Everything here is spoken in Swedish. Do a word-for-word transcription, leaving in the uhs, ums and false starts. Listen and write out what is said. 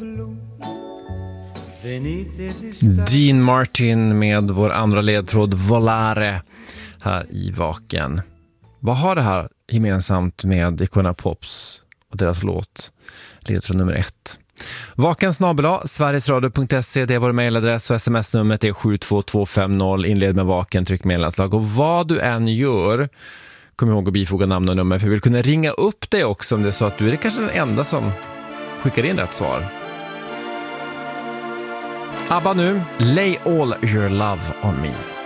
Dean Martin med vår andra ledtråd Volare här i Vaken. Vad har det här gemensamt med Icona Pops och deras låt ledtråd nummer ett? Vaken snabel-a sverigesradio punkt se, det är vår mejladress och sms-numret är sju två två fem noll. Inled med Vaken, tryck meddelandslag. Och vad du än gör, kom ihåg att bifoga namn och nummer, för vi vill kunna ringa upp dig också om det är så att du är kanske den enda som skickar in rätt svar. ABBA nu, Lay All Your Love On Me.